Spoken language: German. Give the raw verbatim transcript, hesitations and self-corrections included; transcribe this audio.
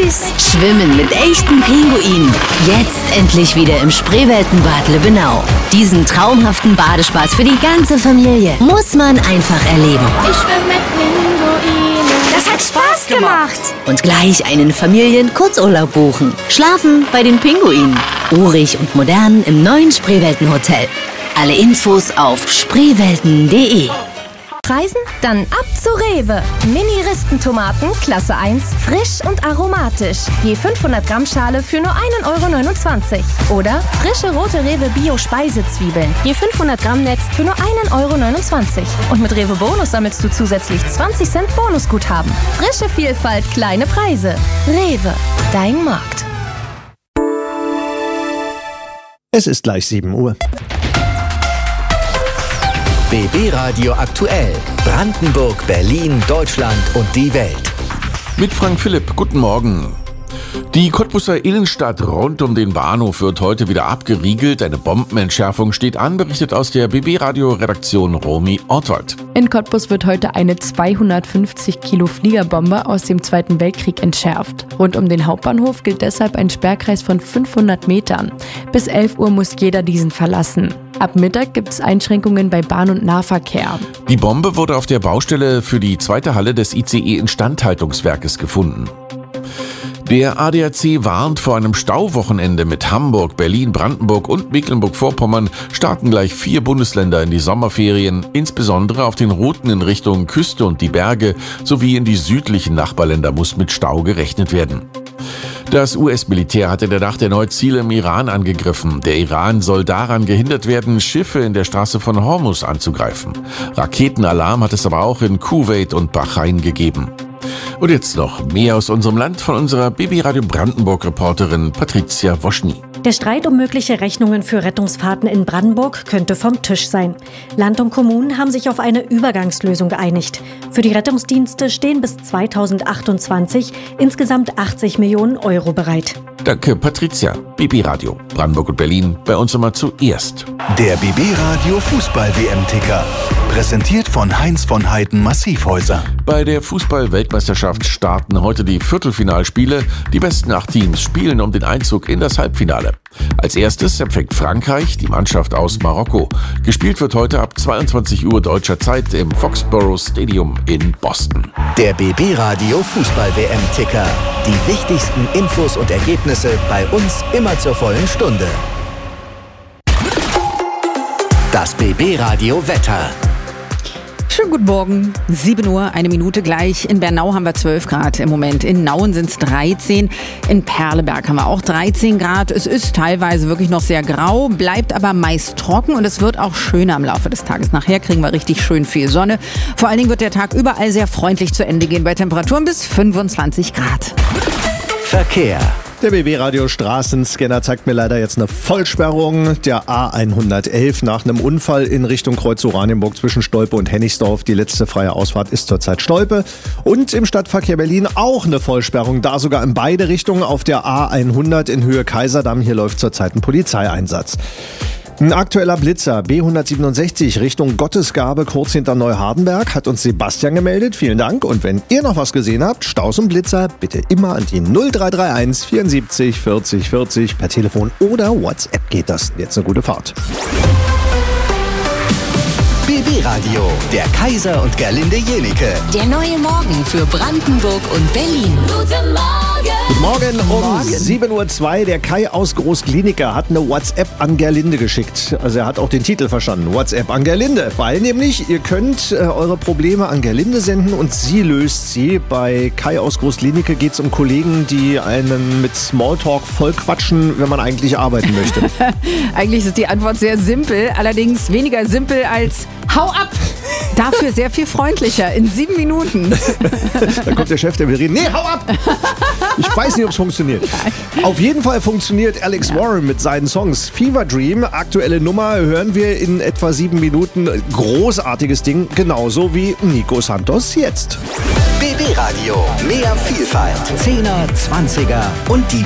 süß. Schwimmen mit echten Pinguinen. Jetzt endlich wieder im Spreeweltenbad Lübbenau. Diesen traumhaften Badespaß für die ganze Familie muss man einfach erleben. Ich schwimme mit Pinguinen. Das hat Spaß gemacht. Und gleich einen Familien-Kurzurlaub buchen. Schlafen bei den Pinguinen. Urig und modern im neuen Spreeweltenhotel. Alle Infos auf spreewelten punkt de. Preisen? Dann ab zu Rewe. Mini-Ristentomaten, Klasse eins, frisch und aromatisch. Je fünfhundert Gramm Schale für nur ein Euro neunundzwanzig. Oder frische rote Rewe Bio-Speisezwiebeln. Je fünfhundert Gramm Netz für nur ein Euro neunundzwanzig. Und mit Rewe Bonus sammelst du zusätzlich zwanzig Cent Bonusguthaben. Frische Vielfalt, kleine Preise. Rewe, dein Markt. Es ist gleich sieben Uhr. B B Radio aktuell. Brandenburg, Berlin, Deutschland und die Welt. Mit Frank Philipp, guten Morgen. Die Cottbuser Innenstadt rund um den Bahnhof wird heute wieder abgeriegelt. Eine Bombenentschärfung steht an, berichtet aus der B B-Radio-Redaktion Romy Ortwald. In Cottbus wird heute eine zweihundertfünfzig Kilo Fliegerbombe aus dem Zweiten Weltkrieg entschärft. Rund um den Hauptbahnhof gilt deshalb ein Sperrkreis von fünfhundert Metern. Bis elf Uhr muss jeder diesen verlassen. Ab Mittag gibt es Einschränkungen bei Bahn- und Nahverkehr. Die Bombe wurde auf der Baustelle für die zweite Halle des I C E-Instandhaltungswerkes gefunden. Der A D A C warnt vor einem Stauwochenende mit Hamburg, Berlin, Brandenburg und Mecklenburg-Vorpommern starten gleich vier Bundesländer in die Sommerferien, insbesondere auf den Routen in Richtung Küste und die Berge sowie in die südlichen Nachbarländer muss mit Stau gerechnet werden. Das U S-Militär hat in der Nacht erneut Ziele im Iran angegriffen. Der Iran soll daran gehindert werden, Schiffe in der Straße von Hormuz anzugreifen. Raketenalarm hat es aber auch in Kuwait und Bahrain gegeben. Und jetzt noch mehr aus unserem Land von unserer B B-Radio Brandenburg-Reporterin Patricia Woschny. Der Streit um mögliche Rechnungen für Rettungsfahrten in Brandenburg könnte vom Tisch sein. Land und Kommunen haben sich auf eine Übergangslösung geeinigt. Für die Rettungsdienste stehen bis zweitausendachtundzwanzig insgesamt achtzig Millionen Euro bereit. Danke, Patricia. B B-Radio Brandenburg und Berlin, bei uns immer zuerst. Der B B-Radio Fußball-W M-Ticker. Präsentiert von Heinz von Heiden Massivhäuser. Bei der Fußball-Weltmeisterschaft starten heute die Viertelfinalspiele. Die besten acht Teams spielen um den Einzug in das Halbfinale. Als erstes empfängt Frankreich die Mannschaft aus Marokko. Gespielt wird heute ab zweiundzwanzig Uhr deutscher Zeit im Foxborough Stadium in Boston. Der B B-Radio Fußball-W M-Ticker. Die wichtigsten Infos und Ergebnisse bei uns immer zur vollen Stunde. Das B B-Radio Wetter. Schönen guten Morgen, sieben Uhr, eine Minute gleich. In Bernau haben wir zwölf Grad im Moment, in Nauen sind es dreizehn, in Perleberg haben wir auch dreizehn Grad. Es ist teilweise wirklich noch sehr grau, bleibt aber meist trocken und es wird auch schöner im Laufe des Tages. Nachher kriegen wir richtig schön viel Sonne. Vor allen Dingen wird der Tag überall sehr freundlich zu Ende gehen, bei Temperaturen bis fünfundzwanzig Grad. Verkehr. Der B B-Radio Straßenscanner zeigt mir leider jetzt eine Vollsperrung der A hundertelf nach einem Unfall in Richtung Kreuz Oranienburg zwischen Stolpe und Hennigsdorf. Die letzte freie Ausfahrt ist zurzeit Stolpe. Und im Stadtverkehr Berlin auch eine Vollsperrung, da sogar in beide Richtungen auf der A hundert in Höhe Kaiserdamm. Hier läuft zurzeit ein Polizeieinsatz. Ein aktueller Blitzer, B hundertsiebenundsechzig Richtung Gottesgabe, kurz hinter Neuhardenberg, hat uns Sebastian gemeldet. Vielen Dank. Und wenn ihr noch was gesehen habt, Staus und Blitzer, bitte immer an die null drei drei eins vierundsiebzig vierzig vierzig per Telefon oder WhatsApp geht das. Jetzt eine gute Fahrt. B B-Radio, der Kaiser und Gerlinde Jenike. Der neue Morgen für Brandenburg und Berlin. Guten Morgen. Guten Morgen um sieben Uhr zwei. Der Kai aus Großkliniker hat eine WhatsApp an Gerlinde geschickt. Also er hat auch den Titel verstanden. WhatsApp an Gerlinde. Weil nämlich, ihr könnt äh, eure Probleme an Gerlinde senden und sie löst sie. Bei Kai aus Großkliniker geht es um Kollegen, die einen mit Smalltalk voll quatschen, wenn man eigentlich arbeiten möchte. Eigentlich ist die Antwort sehr simpel, allerdings weniger simpel als hau ab! Dafür sehr viel freundlicher, in sieben Minuten. Da kommt der Chef, der will reden. Nee, hau ab! Ich weiß nicht, ob es funktioniert. Auf jeden Fall funktioniert Alex ja. Warren mit seinen Songs. Fever Dream, aktuelle Nummer, hören wir in etwa sieben Minuten. Großartiges Ding, genauso wie Nico Santos jetzt. B B-Radio, mehr Vielfalt, Zehner, Zwanziger und die